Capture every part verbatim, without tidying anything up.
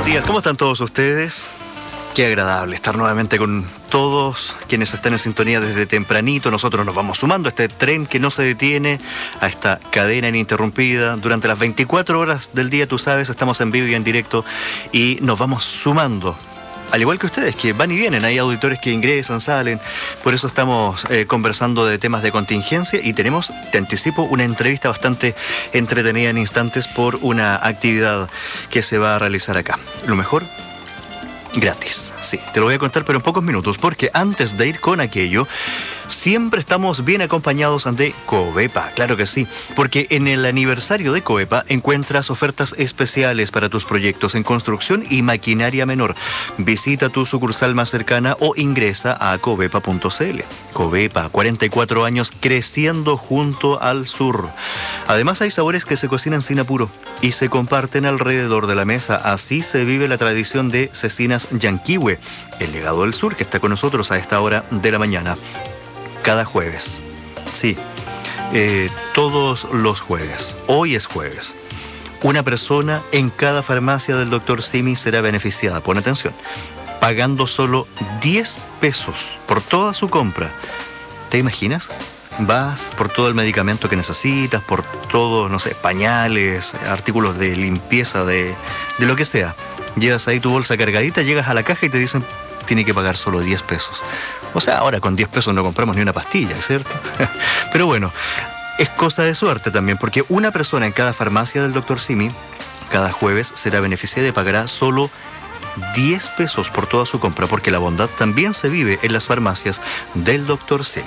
días, ¿cómo están todos ustedes? Qué agradable estar nuevamente con todos quienes están en sintonía desde tempranito. Nosotros nos vamos sumando a este tren que no se detiene, a esta cadena ininterrumpida. Durante las veinticuatro horas del día, tú sabes, estamos en vivo y en directo y nos vamos sumando. Al igual que ustedes, que van y vienen, hay auditores que ingresan, salen. Por eso estamos eh, conversando de temas de contingencia y tenemos, te anticipo, una entrevista bastante entretenida en instantes por una actividad que se va a realizar acá. Lo mejor, gratis. Sí, te lo voy a contar, pero en pocos minutos, porque antes de ir con aquello, siempre estamos bien acompañados de Covepa, claro que sí, porque en el aniversario de Covepa encuentras ofertas especiales para tus proyectos en construcción y maquinaria menor. Visita tu sucursal más cercana o ingresa a covepa punto c l. Covepa, cuarenta y cuatro años creciendo junto al sur. Además hay sabores que se cocinan sin apuro y se comparten alrededor de la mesa. Así se vive la tradición de Cecinas Yanquihue, el legado del sur, que está con nosotros a esta hora de la mañana. Cada jueves, sí, eh, todos los jueves, hoy es jueves, una persona en cada farmacia del doctor Simi será beneficiada, pon atención, pagando solo diez pesos por toda su compra. ¿Te imaginas? Vas por todo el medicamento que necesitas, por todo, no sé, pañales, artículos de limpieza, de, de lo que sea. Llevas ahí tu bolsa cargadita, llegas a la caja y te dicen, tiene que pagar solo diez pesos. O sea, ahora con diez pesos no compramos ni una pastilla, ¿cierto? Pero bueno, es cosa de suerte también, porque una persona en cada farmacia del doctor Simi, cada jueves, será beneficiada y pagará solo diez pesos por toda su compra, porque la bondad también se vive en las farmacias del doctor Simi.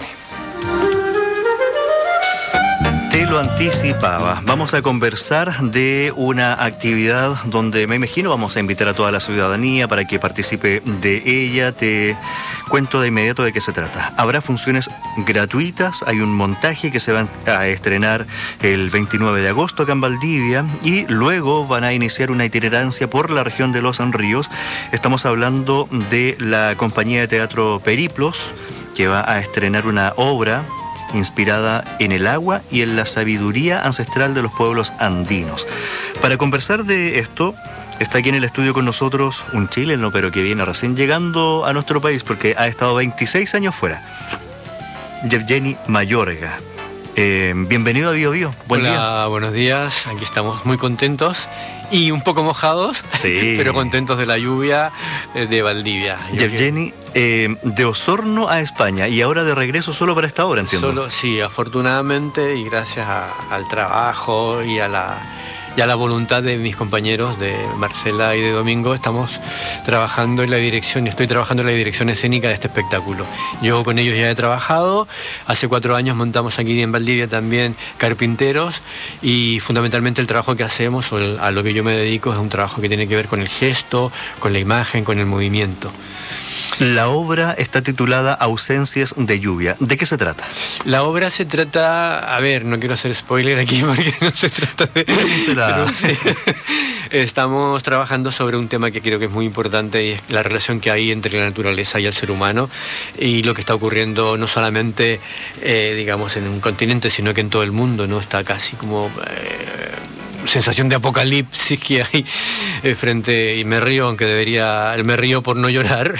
Te lo anticipaba, vamos a conversar de una actividad donde me imagino vamos a invitar a toda la ciudadanía para que participe de ella. Te cuento de inmediato de qué se trata. Habrá funciones gratuitas, hay un montaje que se va a estrenar el veintinueve de agosto acá en Valdivia y luego van a iniciar una itinerancia por la región de Los Ríos. Estamos hablando de la compañía de teatro Periplos, que va a estrenar una obra inspirada en el agua y en la sabiduría ancestral de los pueblos andinos. Para conversar de esto, está aquí en el estudio con nosotros un chileno, pero que viene recién llegando a nuestro país porque ha estado veintiséis años fuera. Yevgeny Mayorga. Eh, bienvenido a Bio Bio. Buen Hola, día. Buenos días. Aquí estamos muy contentos y un poco mojados, sí, pero contentos de la lluvia de Valdivia. Yevgeny, eh, de Osorno a España y ahora de regreso solo para esta hora, entiendo. Solo, sí, afortunadamente y gracias a, al trabajo y a la y a la voluntad de mis compañeros, de Marcela y de Domingo, estamos trabajando en la dirección, estoy trabajando en la dirección escénica de este espectáculo. Yo con ellos ya he trabajado, hace cuatro años montamos aquí en Valdivia también Carpinteros y fundamentalmente el trabajo que hacemos, o el, a lo que yo me dedico, es un trabajo que tiene que ver con el gesto, con la imagen, con el movimiento. La obra está titulada Ausencias de lluvia. ¿De qué se trata? La obra se trata, a ver, no quiero hacer spoiler aquí porque no se trata de... Pero, sí, estamos trabajando sobre un tema que creo que es muy importante y es la relación que hay entre la naturaleza y el ser humano y lo que está ocurriendo no solamente, eh, digamos, en un continente, sino que en todo el mundo, ¿no? Está casi como... Eh, sensación de apocalipsis que hay eh, frente, y me río, aunque debería, me río por no llorar,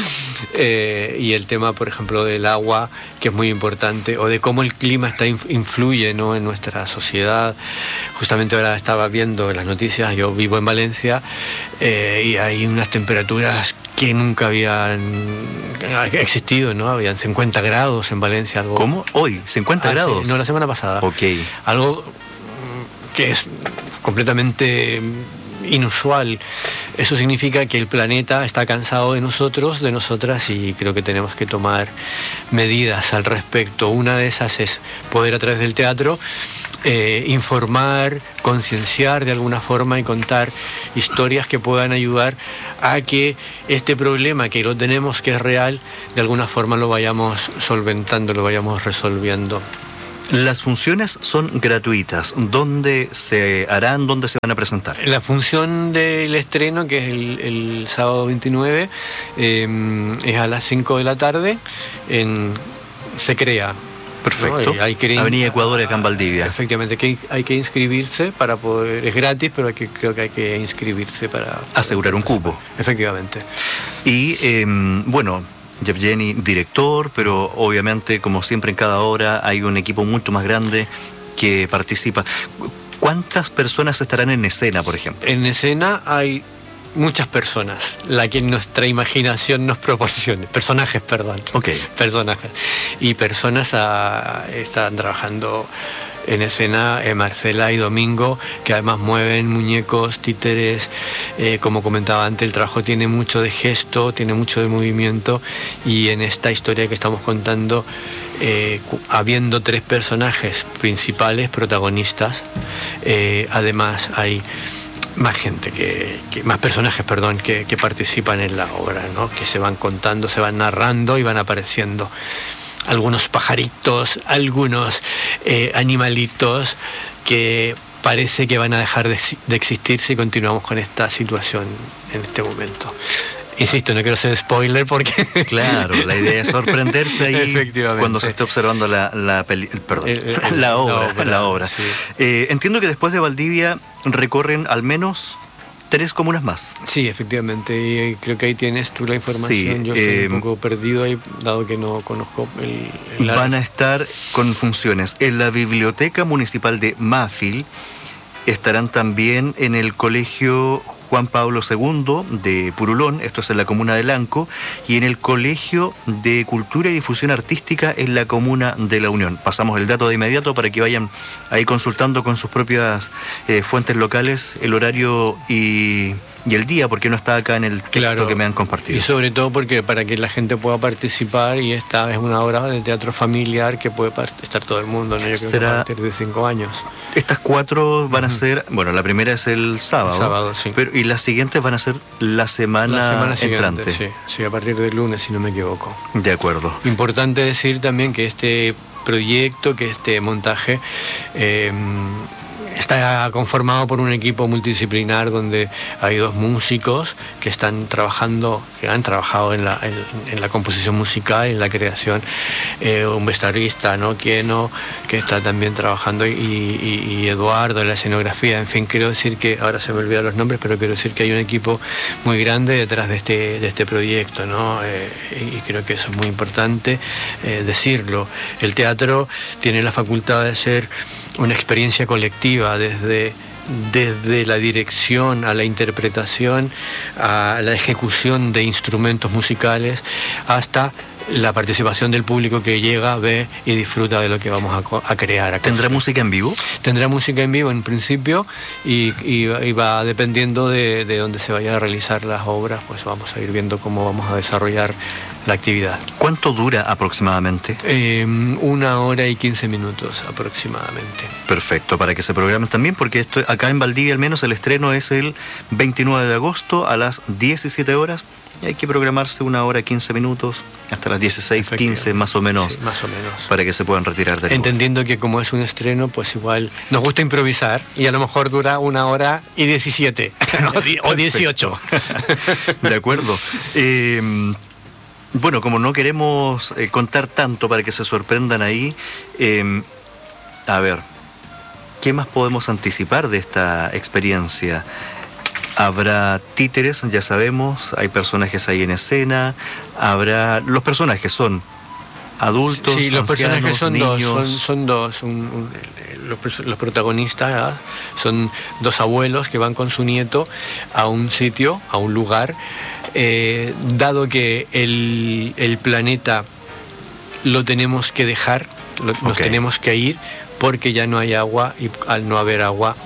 eh, y el tema, por ejemplo, del agua, que es muy importante, o de cómo el clima está influye, ¿no?, en nuestra sociedad. Justamente ahora estaba viendo en las noticias, yo vivo en Valencia, eh, y hay unas temperaturas que nunca habían existido, ¿no? Habían cincuenta grados en Valencia. Algo... ¿Cómo? ¿Hoy? ¿cincuenta grados? Sí, no, la semana pasada. Ok. Algo que es completamente inusual. Eso significa que el planeta está cansado de nosotros, de nosotras, y creo que tenemos que tomar medidas al respecto. Una de esas es poder a través del teatro eh, informar, concienciar de alguna forma y contar historias que puedan ayudar a que este problema que lo tenemos, que es real, de alguna forma lo vayamos solventando, lo vayamos resolviendo. Las funciones son gratuitas. ¿Dónde se harán? ¿Dónde se van a presentar? La función del estreno, que es el, el sábado veintinueve, eh, es a las cinco de la tarde en Se Crea, Perfecto. ¿no? Hay que, Avenida Ecuador, acá en Valdivia. Efectivamente, que hay que inscribirse para poder, es gratis, pero hay que, creo que hay que inscribirse para... para asegurar un cupo. Efectivamente. Y eh, bueno, Yevgeny, director, pero obviamente, como siempre en cada obra, hay un equipo mucho más grande que participa. ¿Cuántas personas estarán en escena, por ejemplo? En escena hay muchas personas, la que nuestra imaginación nos proporcione. Personajes, perdón. Ok. Personajes. Y personas a, están trabajando en escena, eh, Marcela y Domingo, que además mueven muñecos, títeres. Eh, como comentaba antes, el trabajo tiene mucho de gesto, tiene mucho de movimiento, y en esta historia que estamos contando, eh, habiendo tres personajes principales, protagonistas, eh, además hay más gente, que, que más personajes, perdón, que, que participan en la obra, ¿no? Que se van contando, se van narrando y van apareciendo algunos pajaritos, algunos eh, animalitos que parece que van a dejar de, de existir si continuamos con esta situación en este momento. Insisto, no quiero ser spoiler porque... Claro, la idea es sorprenderse ahí cuando se esté observando la, la, peli, perdón, el, el, la obra. La obra, la obra. Sí. Eh, entiendo que después de Valdivia recorren al menos tres comunas más. Sí, efectivamente, y creo que ahí tienes tú la información. Sí, yo eh, estoy un poco perdido ahí, dado que no conozco el... el van a estar con funciones en la Biblioteca Municipal de Mafil, estarán también en el Colegio Juan Pablo segundo de Purulón, esto es en la comuna de Lanco, y en el Colegio de Cultura y Difusión Artística en la comuna de La Unión. Pasamos el dato de inmediato para que vayan ahí consultando con sus propias eh, fuentes locales el horario y, y el día, porque no está acá en el texto, claro, que me han compartido. Y sobre todo porque para que la gente pueda participar, y esta es una obra de teatro familiar que puede estar todo el mundo, ¿no? Yo creo ¿Será... que a partir de cinco años. Estas cuatro van a ser, bueno, la primera es el sábado, el sábado, sí. Pero, y las siguientes van a ser la semana, la semana siguiente, entrante. Sí, sí, a partir del lunes, si no me equivoco. De acuerdo. Importante decir también que este proyecto, que este montaje, eh, está conformado por un equipo multidisciplinar donde hay dos músicos que están trabajando, que han trabajado en la, en, en la composición musical, en la creación, eh, un vestuarista, ¿no? Quieno, que está también trabajando, y, y, y Eduardo en la escenografía. En fin, quiero decir que, ahora se me olvidan los nombres, pero quiero decir que hay un equipo muy grande detrás de este, de este proyecto, ¿no? Eh, y creo que eso es muy importante eh, decirlo. El teatro tiene la facultad de ser una experiencia colectiva, desde, desde la dirección a la interpretación, a la ejecución de instrumentos musicales, hasta la participación del público que llega, ve y disfruta de lo que vamos a, a crear. A ¿Tendrá música en vivo? Tendrá música en vivo en principio, y, y, y va dependiendo de, de dónde se vayan a realizar las obras, pues vamos a ir viendo cómo vamos a desarrollar la actividad. ¿Cuánto dura aproximadamente? Eh, una hora y quince minutos aproximadamente. Perfecto, para que se programen también, porque esto, acá en Valdivia al menos el estreno es el veintinueve de agosto a las diecisiete horas. Y hay que programarse una hora quince minutos hasta las dieciséis quince más o menos, sí, más o menos, para que se puedan retirar del entendiendo lugar. Que como es un estreno, pues igual nos gusta improvisar, y a lo mejor dura una hora y diecisiete o dieciocho. De acuerdo. Eh, bueno, como no queremos eh, contar tanto para que se sorprendan ahí, eh, a ver, ¿qué más podemos anticipar de esta experiencia? Habrá títeres, ya sabemos, hay personajes ahí en escena, habrá... Los personajes son adultos, sí, los ancianos, personajes son niños... dos, son, son dos. Un, un, los, los protagonistas, ¿eh? Son dos abuelos que van con su nieto a un sitio, a un lugar, eh, dado que el, el planeta lo tenemos que dejar, lo, okay. nos tenemos que ir, porque ya no hay agua, y al no haber agua,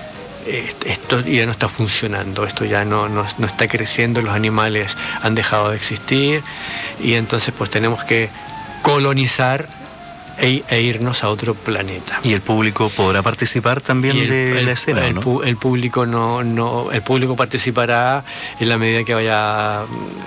esto ya no está funcionando, esto ya no, no, no está creciendo, los animales han dejado de existir, y entonces pues tenemos que colonizar e, e irnos a otro planeta. ¿Y el público podrá participar también el, de el, la escena, el, ¿no? El público no, no, el público participará en la medida que vaya eh,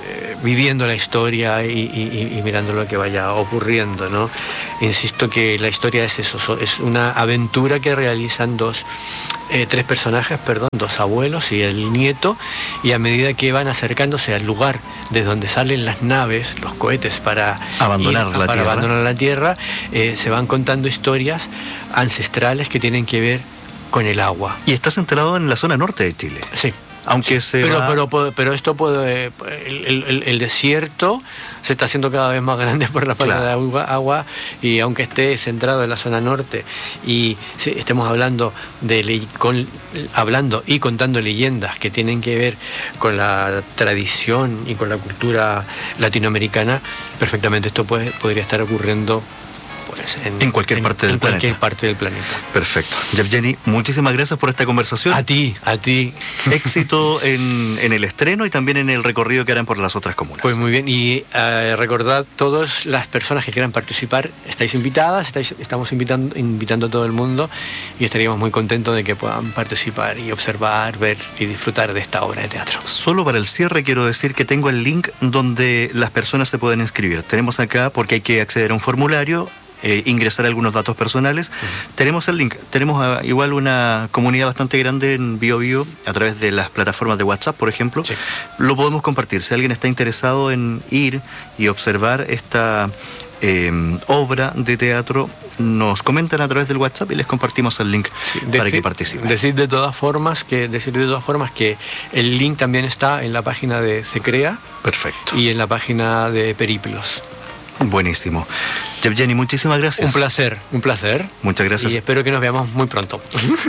viviendo la historia y, y, y mirando lo que vaya ocurriendo, ¿no? Insisto que la historia es eso, es una aventura que realizan dos, eh, tres personajes, perdón, dos abuelos y el nieto, y a medida que van acercándose al lugar de donde salen las naves, los cohetes para abandonar, ir, la, para tierra. abandonar la Tierra, eh, se van contando historias ancestrales que tienen que ver con el agua. Y estás enterado en la zona norte de Chile. Sí. Aunque sí, se pero, va... pero, pero, pero esto puede... El, el, el desierto se está haciendo cada vez más grande por la falta claro. de agua, agua, y aunque esté centrado en la zona norte y sí, estemos hablando, de, con, hablando y contando leyendas que tienen que ver con la tradición y con la cultura latinoamericana, perfectamente esto puede, podría estar ocurriendo pues, en, en cualquier en, parte del en planeta. cualquier parte del planeta. Perfecto. Yevgeny, muchísimas gracias por esta conversación. A ti, a ti. Éxito en, en el estreno y también en el recorrido que harán por las otras comunas. Pues muy bien, y uh, recordad, todas las personas que quieran participar, estáis invitadas, estáis, estamos invitando, invitando a todo el mundo y estaríamos muy contentos de que puedan participar y observar, ver y disfrutar de esta obra de teatro. Solo para el cierre quiero decir que tengo el link donde las personas se pueden inscribir. Tenemos acá, porque hay que acceder a un formulario, Eh, ingresar algunos datos personales. Uh-huh. Tenemos el link, tenemos uh, igual una comunidad bastante grande en BioBio a través de las plataformas de WhatsApp, por ejemplo. Sí. Lo podemos compartir. Si alguien está interesado en ir y observar esta eh, obra de teatro, nos comentan a través del WhatsApp y les compartimos el link sí, para decir, que participen. Decir de todas formas que decir de todas formas que el link también está en la página de SECREA. Perfecto. Y en la página de Periplos. Buenísimo. Yevgeny, muchísimas gracias. Un placer, un placer. Muchas gracias. Y espero que nos veamos muy pronto.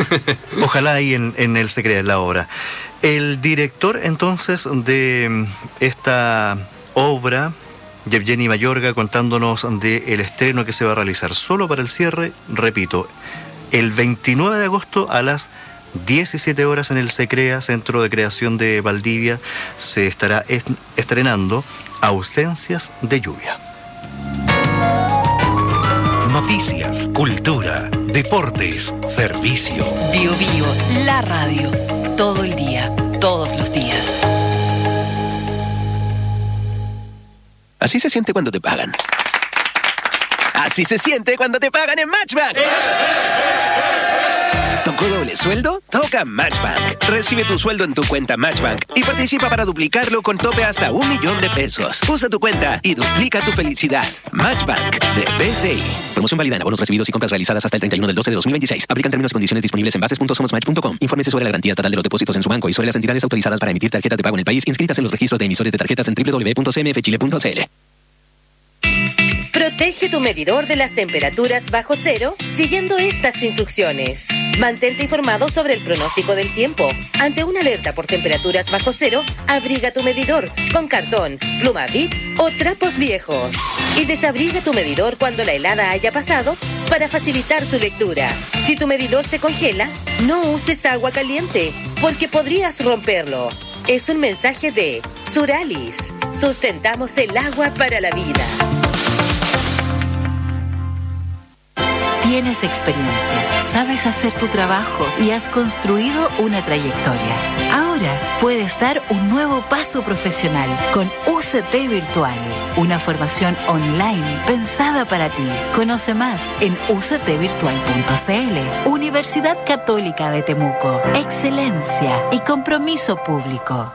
Ojalá ahí en, en el Secrea, en la obra. El director entonces de esta obra, Yevgeny Mayorga, contándonos del estreno que se va a realizar. Solo para el cierre, repito, el veintinueve de agosto a las diecisiete horas en el SECREA, Centro de Creación de Valdivia, se estará estrenando Ausencias de Lluvia. Noticias, cultura, deportes, servicio. Bio Bio, la radio. Todo el día, todos los días. Así se siente cuando te pagan. Así se siente cuando te pagan en Matchbank. ¿Tocó doble sueldo? Toca Matchbank. Recibe tu sueldo en tu cuenta Matchbank y participa para duplicarlo con tope hasta un millón de pesos. Usa tu cuenta y duplica tu felicidad. Matchbank de B C I. Promoción válida en abonos recibidos y compras realizadas hasta el treinta y uno del doce de dos mil veintiséis. Aplican términos y condiciones disponibles en bases punto somos match punto com. Infórmese sobre la garantía estatal de los depósitos en su banco y sobre las entidades autorizadas para emitir tarjetas de pago en el país inscritas en los registros de emisores de tarjetas en doble u doble u doble u punto c m f chile punto c l. Protege tu medidor de las temperaturas bajo cero siguiendo estas instrucciones. Mantente informado sobre el pronóstico del tiempo. Ante una alerta por temperaturas bajo cero, abriga tu medidor con cartón, pluma Bic o trapos viejos. Y desabriga tu medidor cuando la helada haya pasado para facilitar su lectura. Si tu medidor se congela, no uses agua caliente porque podrías romperlo. Es un mensaje de Suralis. Sustentamos el agua para la vida. Tienes experiencia, sabes hacer tu trabajo y has construido una trayectoria. Ahora puedes dar un nuevo paso profesional con U C T Virtual, una formación online pensada para ti. Conoce más en u c t virtual punto c l. Universidad Católica de Temuco. Excelencia y compromiso público.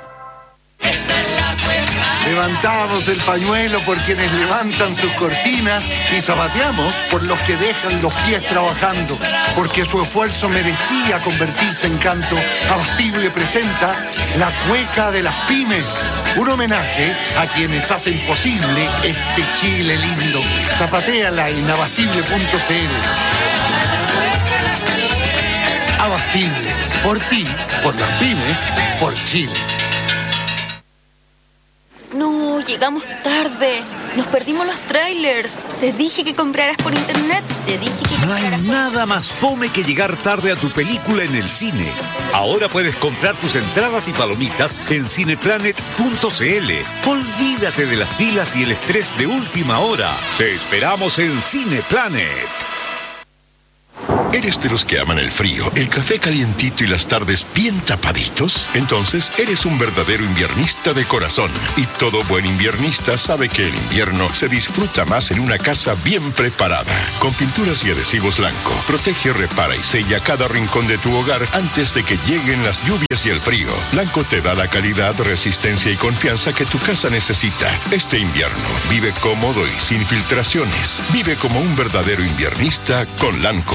Levantamos el pañuelo por quienes levantan sus cortinas y zapateamos por los que dejan los pies trabajando, porque su esfuerzo merecía convertirse en canto. Abastible presenta La Cueca de las Pymes, un homenaje a quienes hacen posible este Chile lindo. Zapatéala en abastible punto c l. Abastible, por ti, por las pymes, por Chile. No, llegamos tarde. Nos perdimos los trailers. Te dije que compraras por internet. Te dije que No hay compraras por... nada más fome que llegar tarde a tu película en el cine. Ahora puedes comprar tus entradas y palomitas en cineplanet punto c l. Olvídate de las filas y el estrés de última hora. Te esperamos en Cineplanet. ¿Eres de los que aman el frío, el café calientito y las tardes bien tapaditos? Entonces eres un verdadero inviernista de corazón. Y todo buen inviernista sabe que el invierno se disfruta más en una casa bien preparada. Con pinturas y adhesivos Lanco, protege, repara y sella cada rincón de tu hogar antes de que lleguen las lluvias y el frío. Lanco te da la calidad, resistencia y confianza que tu casa necesita. Este invierno, vive cómodo y sin filtraciones. Vive como un verdadero inviernista con Lanco.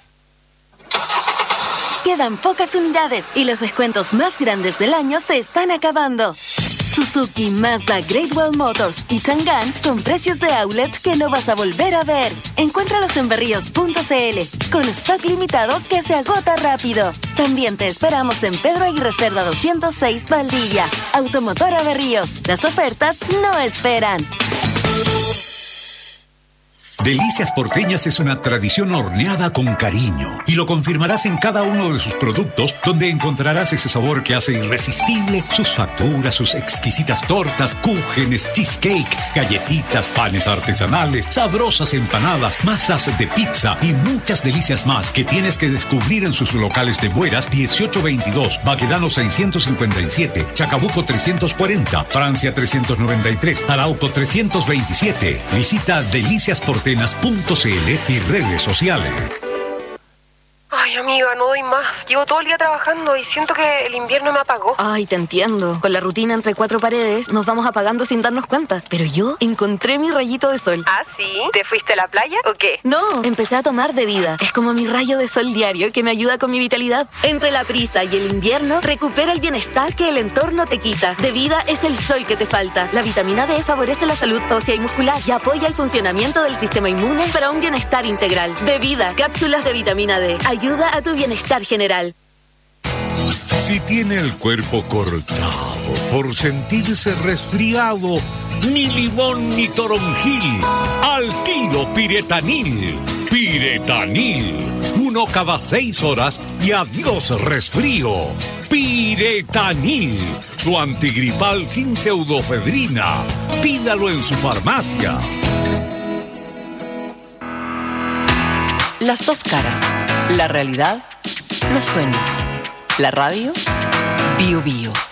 Quedan pocas unidades y los descuentos más grandes del año se están acabando. Suzuki, Mazda, Great Wall Motors y Chang'an con precios de outlet que no vas a volver a ver. Encuéntralos en berríos punto c l con stock limitado que se agota rápido. También te esperamos en Pedro Aguirre Cerda doscientos seis, Valdivia. Automotora Berríos. Las ofertas no esperan. Delicias Porteñas es una tradición horneada con cariño y lo confirmarás en cada uno de sus productos, donde encontrarás ese sabor que hace irresistible sus facturas, sus exquisitas tortas, cúgenes, cheesecake, galletitas, panes artesanales, sabrosas empanadas, masas de pizza y muchas delicias más que tienes que descubrir en sus locales de Bueras dieciocho veintidós, Baquedano seiscientos cincuenta y siete, Chacabuco trescientos cuarenta, Francia trescientos noventa y tres, Arauco trescientos veintisiete. Visita Delicias Porteñas punto c l y redes sociales. Ay, amiga, no doy más. Llevo todo el día trabajando y siento que el invierno me apagó. Ay, te entiendo. Con la rutina entre cuatro paredes nos vamos apagando sin darnos cuenta. Pero yo encontré mi rayito de sol. ¿Ah, sí? ¿Te fuiste a la playa o qué? No, empecé a tomar de vida. Es como mi rayo de sol diario que me ayuda con mi vitalidad. Entre la prisa y el invierno, recupera el bienestar que el entorno te quita. De vida es el sol que te falta. La vitamina D favorece la salud ósea y muscular y apoya el funcionamiento del sistema inmune para un bienestar integral. De vida, cápsulas de vitamina D. Ayuda a tu bienestar general. Si tiene el cuerpo cortado por sentirse resfriado, ni limón ni toronjil, al tiro Piretanil. Piretanil, uno cada seis horas y adiós resfrío. Piretanil, su antigripal sin pseudofedrina. Pídalo en su farmacia. Las dos caras. La realidad, los sueños. La radio, Bio Bio.